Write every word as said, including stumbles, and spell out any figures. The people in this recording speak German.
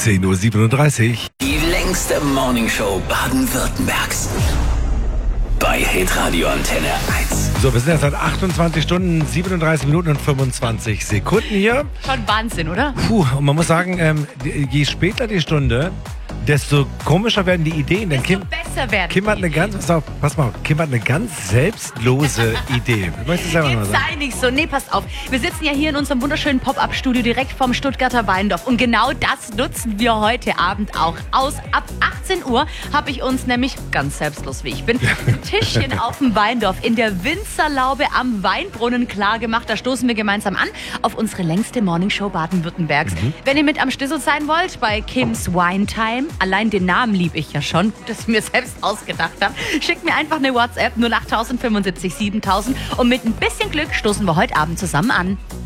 zehn Uhr siebenunddreißig. Die längste Morningshow Baden-Württembergs. Bei Hitradio Antenne eins. So, wir sind jetzt seit achtundzwanzig Stunden, siebenunddreißig Minuten und fünfundzwanzig Sekunden hier. Schon Wahnsinn, oder? Puh, und man muss sagen, ähm, je später die Stunde, desto komischer werden die Ideen. Denn Desto Kim, besser werden Kim hat die eine ganz, pass, auf, pass mal, auf, Kim hat eine ganz selbstlose Idee. Möchtest du selber mal Jetzt sagen? sei nicht so. Nee, passt auf. Wir sitzen ja hier in unserem wunderschönen Pop-Up-Studio direkt vom Stuttgarter Weindorf. Und genau das nutzen wir heute Abend auch aus. Ab achtzehn Uhr habe ich uns nämlich, ganz selbstlos wie ich bin, ein Tischchen auf dem Weindorf in der Winzerlaube am Weinbrunnen klar gemacht. Da stoßen wir gemeinsam an auf unsere längste Morningshow Baden-Württembergs. Mhm. Wenn ihr mit am Schlüssel sein wollt, bei Kim's Wine Time, allein den Namen liebe ich ja schon, gut, dass ich mir selbst ausgedacht habe, schickt mir einfach eine WhatsApp null acht fünfundsiebzig siebentausend und mit ein bisschen Glück stoßen wir heute Abend zusammen an.